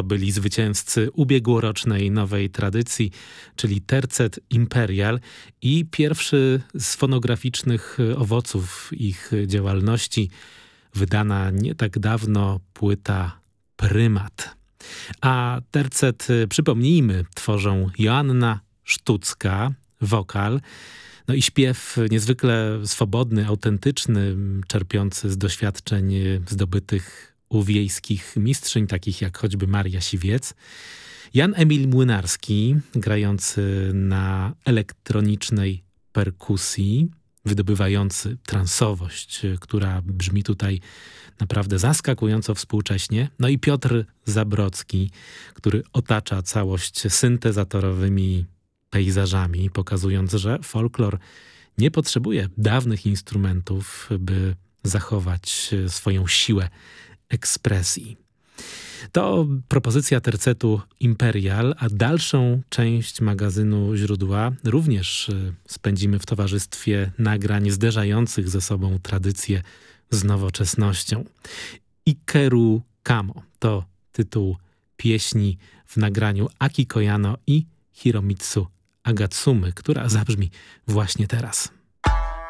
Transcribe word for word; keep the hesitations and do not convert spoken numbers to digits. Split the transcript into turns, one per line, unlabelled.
To byli zwycięzcy ubiegłorocznej nowej tradycji, czyli Tercet Imperial i pierwszy z fonograficznych owoców ich działalności, wydana nie tak dawno płyta Prymat. A tercet, przypomnijmy, tworzą Joanna Sztucka, wokal, no i śpiew niezwykle swobodny, autentyczny, czerpiący z doświadczeń zdobytych u wiejskich mistrzyń, takich jak choćby Maria Siwiec. Jan Emil Młynarski, grający na elektronicznej perkusji, wydobywający transowość, która brzmi tutaj naprawdę zaskakująco współcześnie. No i Piotr Zabrocki, który otacza całość syntezatorowymi pejzażami, pokazując, że folklor nie potrzebuje dawnych instrumentów, by zachować swoją siłę ekspresji. To propozycja tercetu Imperial, a dalszą część magazynu Źródła również spędzimy w towarzystwie nagrań zderzających ze sobą tradycję z nowoczesnością. Ikeru Kamo to tytuł pieśni w nagraniu Aki Koyano i Hiromitsu Agatsumy, która zabrzmi właśnie teraz.